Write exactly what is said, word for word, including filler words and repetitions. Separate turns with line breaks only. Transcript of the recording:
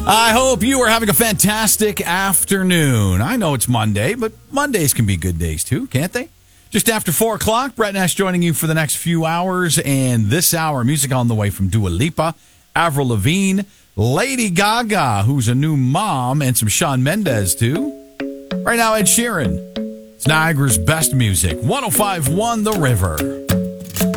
I hope you are having a fantastic afternoon. I know it's Monday, but Mondays can be good days too, can't they? Just after four o'clock, Brett Nash joining you for the next few hours. And this hour, music on the way from Dua Lipa, Avril Lavigne, Lady Gaga, who's a new mom, and some Shawn Mendes too. Right now, Ed Sheeran. It's Niagara's best music. one oh five point one The River.